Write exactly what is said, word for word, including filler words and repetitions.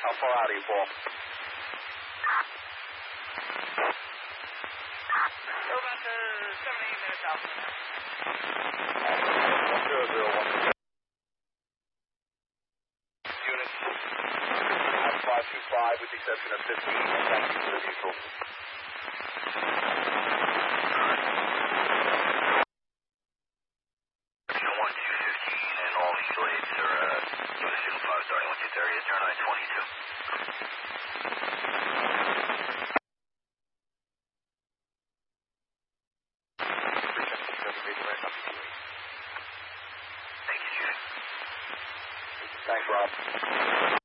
How far out are you, Paul? We're about to seventy minutes out from there. one zero zero one. Unit five two five with the exception of fifteen. Thank you for the neutral. one two fifteen and all these blades are uh, unit two five starting one two thirty at turn nine twenty-two. Thank you, Judy. Thanks, Rob.